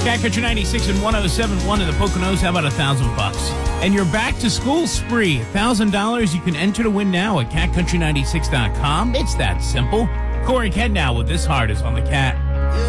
Cat Country 96 and 107.1 in the Poconos. How about $1,000? And your back to school spree, $1,000 you can enter to win now at catcountry96.com. It's that simple. Corey Kednow with This Heart is on the Cat.